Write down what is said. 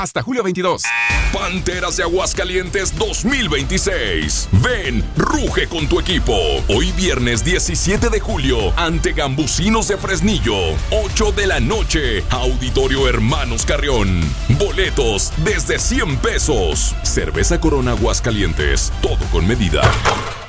Hasta julio 22. Panteras de Aguascalientes 2026. Ven, ruge con tu equipo. Hoy viernes 17 de julio, ante Gambusinos de Fresnillo, 8 de la noche, Auditorio Hermanos Carrión. Boletos desde 100 pesos. Cerveza Corona Aguascalientes, todo con medida.